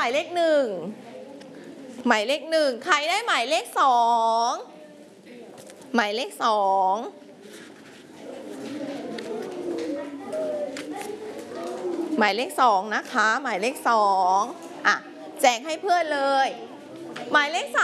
ายเลข1หมายเลข1ใครได้หมายเลข2หมายเลข2หมายเลข2นะคะหมายเลข2แจกให้เพื่อนเลยหมายเลข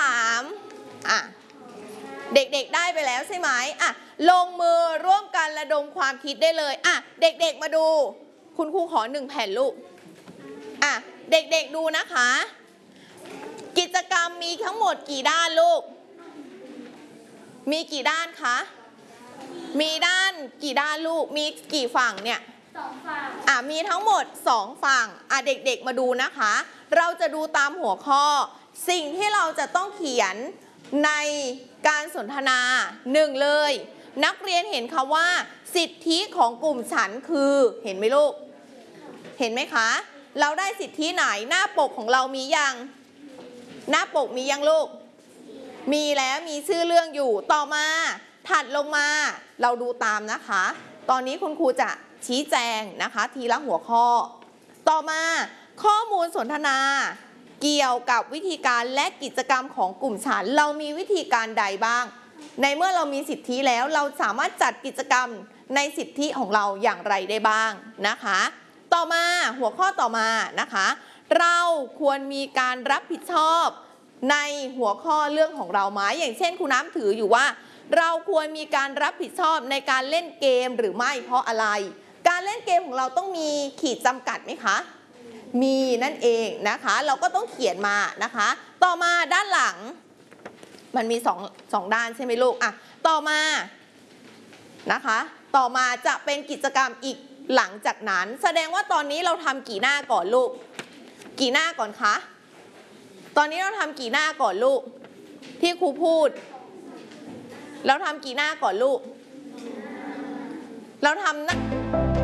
3เด็กๆได้ไปแล้วใช่ไหมลงมือร่วมกันระดมความคิดได้เลยเด็กๆมาดูคุณครูขอ1แผ่นลูกเด็กๆดูนะคะกิจกรรมมีทั้งหมดกี่ด้านลูกมีกี่ด้านคะมีด้านกี่ด้านลูกมีกี่ฝั่งเนี่ย2 ฝั่งมีทั้งหมด2ฝั่งเด็กๆมาดูนะคะเราจะดูตามหัวข้อสิ่งที่เราจะต้องเขียนในการสนทนา1เลยนักเรียนเห็นคำว่าสิทธิของกลุ่มฉันคือเห็นไหมลูกเห็นไหมคะเราได้สิทธิไหนหน้าปกของเรามียังหน้าปกมียังลูกมีแล้วมีชื่อเรื่องอยู่ต่อมาถัดลงมาเราดูตามนะคะตอนนี้คุณครูจะชี้แจงนะคะทีละหัวข้อต่อมาข้อมูลสนทนาเกี่ยวกับวิธีการและกิจกรรมของกลุ่มฉันเรามีวิธีการใดบ้างในเมื่อเรามีสิทธิแล้วเราสามารถจัดกิจกรรมในสิทธิของเราอย่างไรได้บ้างนะคะต่อมาหัวข้อต่อมานะคะเราควรมีการรับผิดชอบในหัวข้อเรื่องของเราไหมอย่างเช่นครูน้ำถืออยู่ว่าเราควรมีการรับผิดชอบในการเล่นเกมหรือไม่เพราะอะไรการเล่นเกมของเราต้องมีขีดจำกัดไหมคะมีนั่นเองนะคะเราก็ต้องเขียนมานะคะต่อมาด้านหลังมันมีสองด้านใช่ไหมลูกต่อมานะคะต่อมาจะเป็นกิจกรรมอีกหลังจากนั้นแสดงว่าตอนนี้เราทำกี่หน้าก่อนลูกกี่หน้าก่อนคะตอนนี้เราทำกี่หน้าก่อนลูกที่ครูพูดเราทำกี่หน้าก่อนลูกเราทำ